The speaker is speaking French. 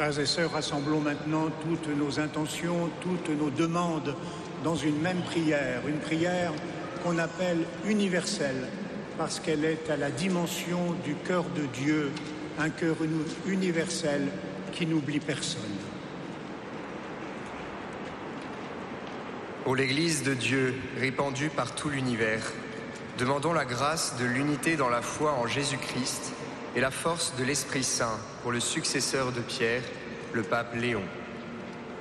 Frères et sœurs, rassemblons maintenant toutes nos intentions, toutes nos demandes dans une même prière, une prière qu'on appelle universelle, parce qu'elle est à la dimension du cœur de Dieu, un cœur universel qui n'oublie personne. Ô l'Église de Dieu, répandue par tout l'univers, demandons la grâce de l'unité dans la foi en Jésus-Christ et la force de l'Esprit Saint pour le successeur de Pierre, le pape Léon.